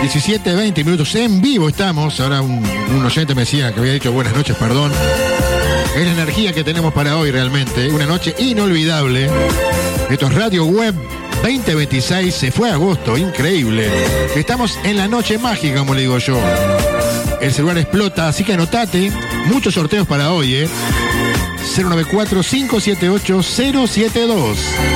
17:20 minutos en vivo estamos. Ahora un oyente me decía que había dicho buenas noches, perdón. Es la energía que tenemos para hoy realmente. Una noche inolvidable. Esto es Radio Web 2026. Se fue agosto, increíble. Estamos en la noche mágica, como le digo yo. El celular explota, así que anotate. Muchos sorteos para hoy, 094-578-072.